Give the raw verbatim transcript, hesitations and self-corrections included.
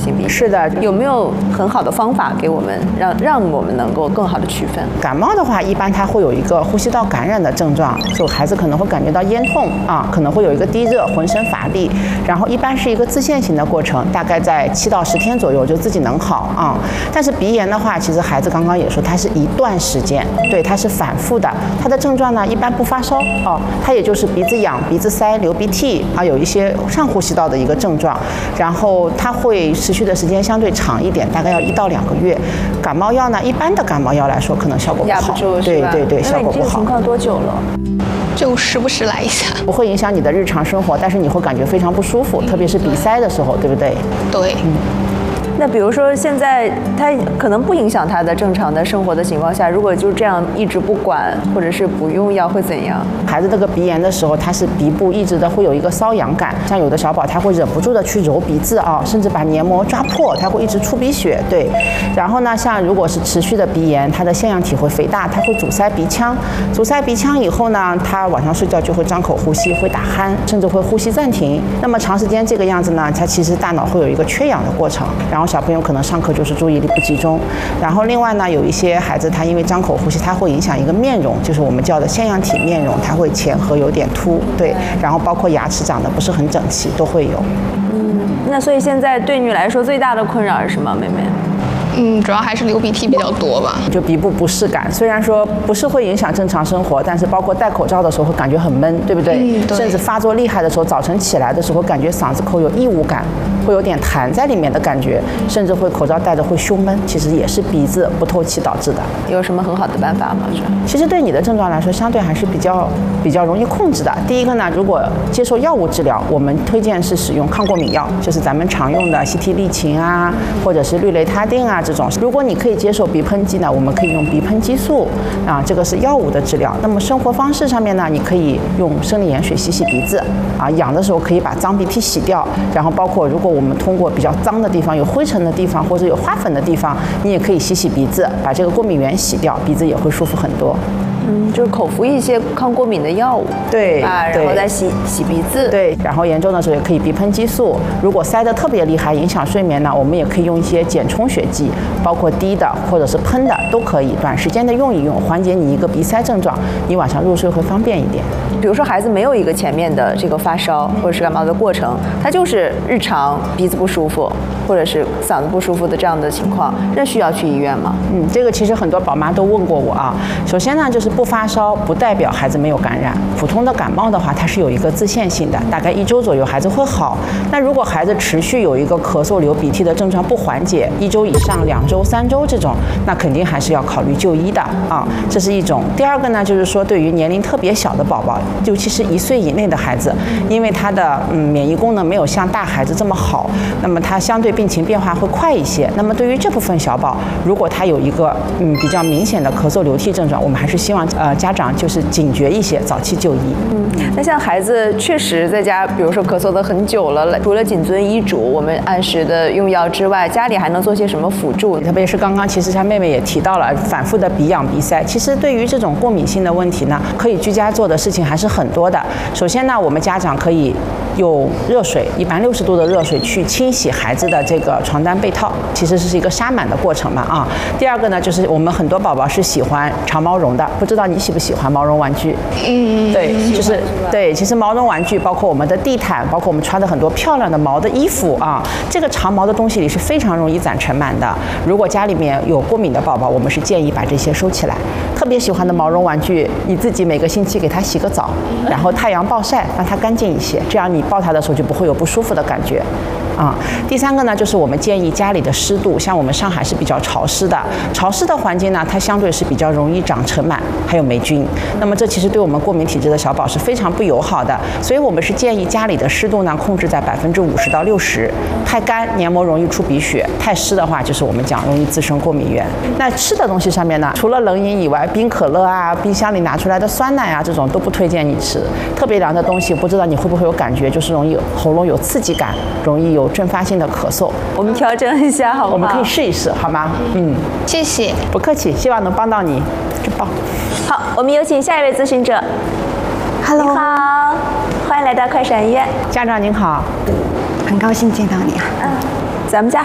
性鼻炎。 是的， 有没有很好的方法给我们让让我们能够更好的区分？ 感冒的话，一般它会有一个呼吸道感染的症状，就孩子可能会感觉到咽痛啊，可能会有一个低热、浑身乏力，然后一般是一个自限性的过程，大概在七到十天左右就自己能好啊。但是鼻炎的话，其实孩子刚刚也说，它是一段时间，对，它是反复的，它的症状呢一般不发烧哦，它也就是鼻子痒、鼻子塞、流鼻涕啊，有一些上呼吸道的一个症状，然后它会持续的时间相对长一点，大概要一到两个月。感冒药呢，一般的感冒药来说，可能效果不好，对对对，效果不好。 那你这个情况多久了？ 就时不时来一下， 不会影响你的日常生活，但是你会感觉非常不舒服，特别是鼻塞的时候，对不对？ 对。 嗯。 那比如说现在他可能不影响他的正常的生活的情况下，如果就这样一直不管或者是不用药会怎样？ 孩子这个鼻炎的时候，他是鼻部一直的会有一个瘙痒感，像有的小宝他会忍不住的去揉鼻子啊，甚至把黏膜抓破，他会一直出鼻血。对，然后呢，像如果是持续的鼻炎，他的腺样体会肥大，他会阻塞鼻腔，阻塞鼻腔以后呢，他晚上睡觉就会张口呼吸，会打鼾，甚至会呼吸暂停。那么长时间这个样子呢，他其实大脑会有一个缺氧的过程，然后小朋友可能上课就是注意力不集中。然后另外呢，有一些孩子他因为张口呼吸，他会影响一个面容，就是我们叫的腺样体面容，它会前颌有点凸，对，然后包括牙齿长得不是很整齐都会有。 嗯，那所以现在对你来说最大的困扰是什么，妹妹？ 嗯，主要还是流鼻涕比较多吧， 就鼻部不适感。虽然说不是会影响正常生活，但是包括戴口罩的时候会感觉很闷，对不对？ 嗯，对。 甚至发作厉害的时候，早晨起来的时候感觉嗓子口有异物感，会有点痰在里面的感觉，甚至会口罩戴着会胸闷，其实也是鼻子不透气导致的。 有什么很好的办法吗？ 其实对你的症状来说，相对还是比较比较容易控制的。第一个呢，如果接受药物治疗，我们推荐是使用抗过敏药，就是咱们常用的西替利嗪啊，或者是氯雷他定啊这种。如果你可以接受鼻喷剂呢，我们可以用鼻喷激素啊，这个是药物的治疗。那么生活方式上面呢，你可以用生理盐水洗洗鼻子啊，痒的时候可以把脏鼻涕洗掉。然后包括如果我们通过比较脏的地方、有灰尘的地方或者有花粉的地方，你也可以洗洗鼻子，把这个过敏源洗掉，鼻子也会舒服很多。 嗯，就是口服一些抗过敏的药物， 对啊，然后再洗洗鼻子， 对，然后严重的时候也可以鼻喷激素。如果塞得特别厉害，影响睡眠呢，我们也可以用一些减充血剂，包括滴的或者是喷的都可以，短时间的用一用，缓解你一个鼻塞症状，你晚上入睡会方便一点。 比如说孩子没有一个前面的这个发烧或者是感冒的过程，他就是日常鼻子不舒服或者是嗓子不舒服的这样的情况，那需要去医院吗？ 嗯，这个其实很多宝妈都问过我啊。首先呢，就是不发烧不代表孩子没有感染，普通的感冒的话，它是有一个自限性的，大概一周左右孩子会好。那如果孩子持续有一个咳嗽、流鼻涕的症状不缓解，一周以上、两周、三周这种，那肯定还是要考虑就医的啊。这是一种。第二个呢，就是说对于年龄特别小的宝宝，尤其是一岁以内的孩子，因为他的嗯免疫功能没有像大孩子这么好，那么他相对病情变化会快一些。那么对于这部分小宝，如果他有一个嗯比较明显的咳嗽、流涕症状，我们还是希望呃家长就是警觉一些，早期就医。 嗯，那像孩子确实在家，比如说咳嗽的很久了，除了谨遵医嘱，我们按时的用药之外，家里还能做些什么辅助？ 特别是刚刚其实像妹妹也提到了反复的鼻痒鼻塞，其实对于这种过敏性的问题呢，可以居家做的事情还是很多的。首先呢，我们家长可以用热水，一般六十度的热水去清洗孩子的这个床单被套，其实是一个杀螨的过程嘛啊。第二个呢，就是我们很多宝宝是喜欢长毛绒的，不知道你喜不喜欢毛绒玩具？ 嗯， 对，就是对，其实毛绒玩具包括我们的地毯，包括我们穿的很多漂亮的毛的衣服啊，这个长毛的东西里是非常容易攒尘螨的。如果家里面有过敏的宝宝，我们是建议把这些收起来。特别喜欢的毛绒玩具，你自己每个星期给它洗个澡，然后太阳暴晒，让它干净一些，这样你抱它的时候就不会有不舒服的感觉。啊，第三个呢，就是我们建议家里的湿度，像我们上海是比较潮湿的，潮湿的环境呢，它相对是比较容易长尘螨，还有霉菌。那么这其实对我们过敏体质的小宝是非常不友好的，所以我们是建议家里的湿度呢控制在百分之五十到六十。太干，黏膜容易出鼻血；太湿的话，就是我们讲容易滋生过敏源。那吃的东西上面呢，除了冷饮以外，冰可乐啊，冰箱里拿出来的酸奶啊，这种都不推荐你吃。特别凉的东西，不知道你会不会有感觉，就是容易喉咙有刺激感，容易有阵发性的咳嗽。 我们调整一下，好不好？ 我们可以试一试，好吗？嗯， 谢谢， 不客气，希望能帮到你，真棒。 好，我们有请下一位咨询者。Hello， 你好，欢迎来到快闪医院。 家长您好， 很高兴见到你啊。 嗯，咱们家